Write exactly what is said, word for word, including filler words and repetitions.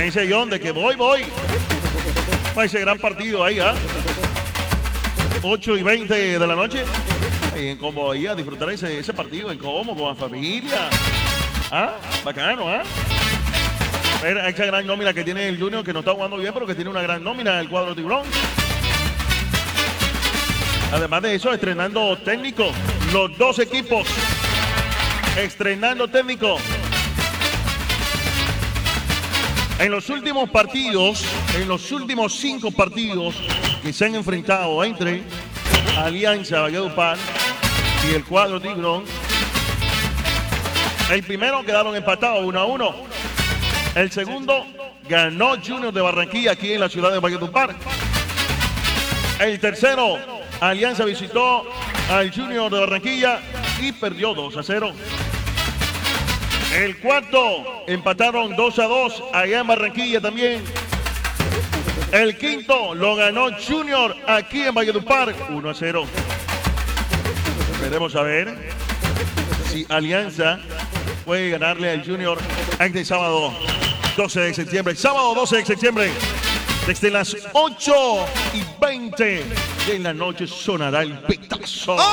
me dice John de que voy, voy. Para ese gran partido ahí, ¿ah? ocho y veinte de la noche. Ahí en Combo ahí a disfrutar ese, ese partido en Combo con la familia. ¿Ah? Bacano, ¿ah? Era esa gran nómina que tiene el Junior, que no está jugando bien, pero que tiene una gran nómina el cuadro tiburón. Además de eso, estrenando técnico, los dos equipos estrenando técnico. En los últimos partidos, en los últimos cinco partidos que se han enfrentado entre Alianza Valledupar y el cuadro tiburón, el primero quedaron empatados uno a uno. El segundo ganó Junior de Barranquilla aquí en la ciudad de Valledupar. El tercero, Alianza visitó al Junior de Barranquilla y perdió dos a cero. El cuarto, empataron dos a dos allá en Barranquilla también. El quinto lo ganó Junior aquí en Valledupar, uno a cero. Esperemos a ver si Alianza puede ganarle al Junior este sábado doce de septiembre. Sábado doce de septiembre, desde las ocho y veinte de la noche sonará el pitazo.